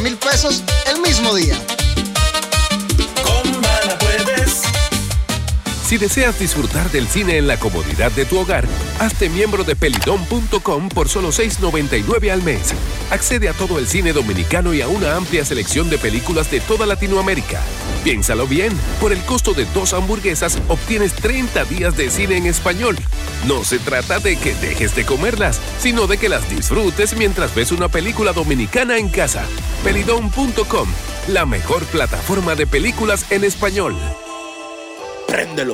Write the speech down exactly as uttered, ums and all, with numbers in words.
mil pesos el mismo día. Con Bala puedes. Si deseas disfrutar del cine en la comodidad de tu hogar, hazte miembro de pelidom punto com por solo seis noventa y nueve al mes. Accede a todo el cine dominicano y a una amplia selección de películas de toda Latinoamérica. Piénsalo bien, por el costo de dos hamburguesas obtienes treinta días de cine en español. No se trata de que dejes de comerlas, sino de que las disfrutes mientras ves una película dominicana en casa. pelidom punto com, la mejor plataforma de películas en español. Préndelo.